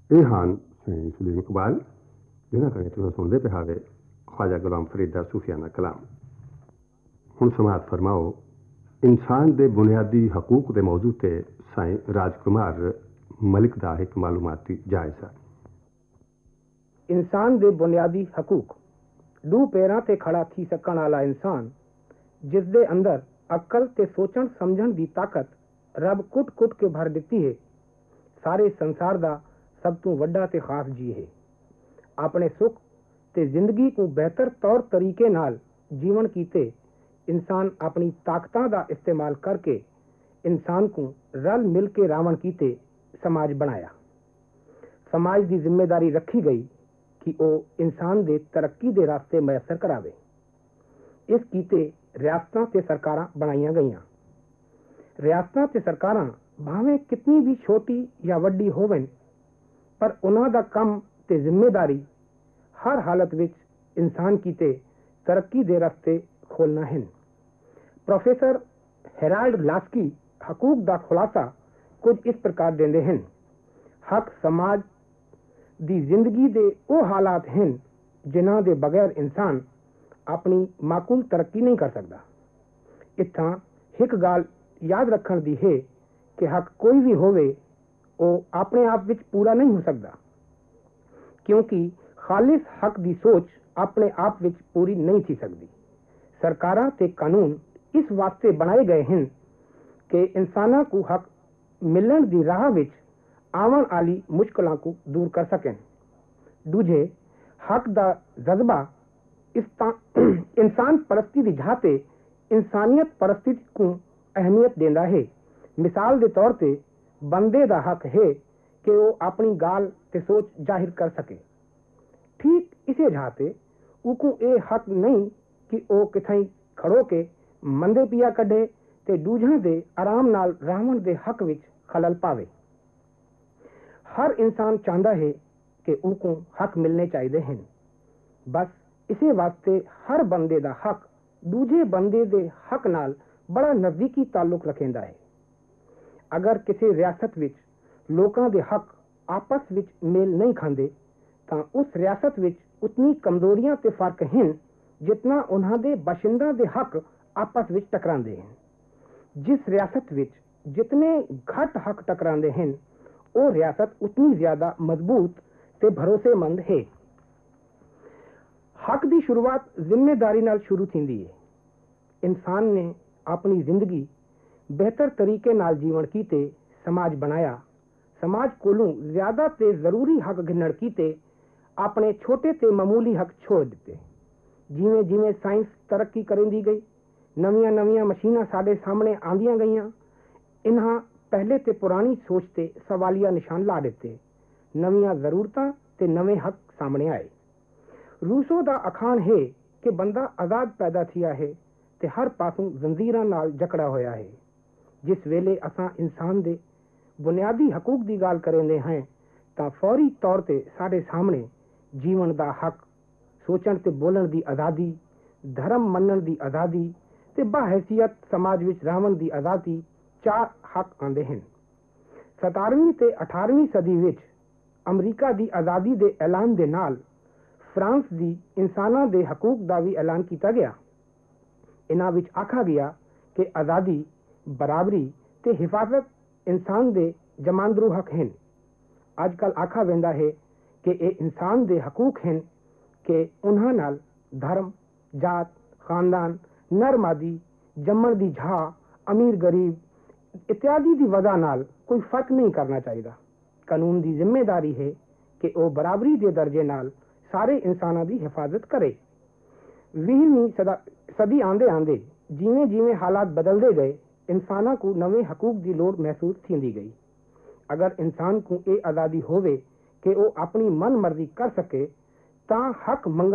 रेहान सलीम इकबाल जिन्हें करें तुम सुनते पे हावे ख्वाजा गुलाम फरीद दा सूफियाना कलाम। हुण समात फरमाओ इंसान दे बुनियादी हकूक दे मौजू ते साईं राजकुमार मलिक दा एक मालूमाती जायजा। इंसान दे बुनियादी हकूक दो पैरां ते खड़ा थी सकण वाला इंसान जिस दे अंदर अकल ते सोचण समझण दी ताकत रब कुट कुट के भर दिती है, सारे संसार दा सब तो वड्डा ते खास जी है। अपने सुख ते जिंदगी को बेहतर तौर तरीके नाल जीवन कीते इंसान अपनी ताकतां दा इस्तेमाल करके इंसान को रल मिल के रावण कीते समाज बनाया। समाज दी जिम्मेदारी रखी गई कि वो इंसान दे तरक्की दे रास्ते मैसर करावे। इस कीते रियासतां ते सरकारां बनाईयां गईयां। रियासतां ते सरकारां भावें कितनी भी छोटी या वड्डी होवन पर उन्हां दा काम ते जिम्मेदारी हर हालत विच इंसान कीते तरक्की दे रास्ते खोलना है। प्रोफेसर हेराल्ड लास्की हकूक दा खुलासा कुछ इस प्रकार देंदे हैं। हक समाज दी जिंदगी दे वो हालात हैं जिन्हां दे बगैर इंसान अपनी माकूल तरक्की नहीं कर सकता। इत्थां एक गाल याद रखण दी है कि हक कोई भी होवे वो अपने आप विच पूरा नहीं हो सकता, क्योंकि खालिस हक दी सोच अपने आप विच पूरी नहीं थी सकती। सरकारां ते कानून इस वास्ते बनाए गए हैं कि इंसानां को हक मिलण दी राह विच आवन वाली मुश्किलों को दूर कर सकें। दूजे हक दा जज्बा इंसान परस्ती दी जाते इंसानियत परस्ती को अहमियत देंदा है। मिसाल के तौर पे बंदे दा हक है कि वो अपनी गाल ते सोच जाहिर कर सके। ठीक इसे जाते उको ये हक नहीं कि वो किथाई खड़ो के मंदे पिया कढे ते दूजा दे आराम नाल रावण दे हक विच खलल पावे। हर इंसान चाहता है कि उनको हक मिलने चाहिए हैं। बस इसे वास्ते हर बंदे दा हक दूजे बंदे दे हक नाल बड़ा नजदीकी ताल्लुक रखेंदा है। अगर किसी रियासत विच लोकां दे हक आपस विच मेल नहीं खांदे तां उस रियासत विच उतनी कमजोरियां ते फर्क हैं जितना उन्हां दे बाशिंदा दे हक आपस विच टकरांदे हैं। जिस रियासत विच जितने घट हक टकरांदे हैं वो रियासत उतनी ज्यादा मजबूत ते भरोसेमंद है। हक दी शुरुआत जिम्मेदारी नाल शुरू थींदी है। इंसान ने अपनी जिंदगी बेहतर तरीके नाल जीवन कीते समाज बनाया। समाज कोलों ज्यादा ते जरूरी हक गिनण कीते अपने छोटे ते मामूली हक छोड़ दिते। जिवें जिवें साइंस तरक्की करेंदी गई, नवियां नवियां मशीनां साडे सामने आंदियां गईयां, इन्हां पहले ते पुरानी सोच ते सवालिया निशान ला दिते। नवियां जरूरतां ते नवे हक सामने आए। रूसो दा अखान है कि बंदा आजाद पैदा थिया है ते हर पासों जंजीरां नाल जकड़ा होया है। जिस वेले असां इंसान दे बुनियादी हकूक दी गाल करेंदे हैं तां फौरी तौर ते साडे सामने जीवन दा हक, सोचण ते बोलण दी आजादी, धर्म मनण दी आजादी ते बाहैसियत समाज विच रहण दी आजादी चार हक आंदे हैं। 17वीं ते 18वीं सदी विच अमरीका दी आजादी दे ऐलान दे नाल फ्रांस दी इंसानां दे हकूक दा भी ऐलान किया गया। इन्हां विच आखा गया कि आजादी, बराबरी ते हिफाजत इंसान दे जमानदरू हक हैं। आजकल आखा वेंदा है कि ये इंसान दे हकूक हैं कि उन्हां नाल धर्म, जात, खानदान, नर मादी, जम्मण दी झा, अमीर गरीब इत्यादि दी वजह नाल कोई फर्क नहीं करना चाहिए। कानून दी जिम्मेदारी है कि वो बराबरी दे दर्जे नाल सारे इंसानां दी हिफाजत करे। 20वीं सदी आंदे आंदे जिवें जिवें हालात बदलते गए इंसानां को नवे हकूक की लोड़ महसूस थींदी गई। अगर इंसान को ये आजादी होवे कि वो अपनी मन मर्जी कर सके तां हक मंग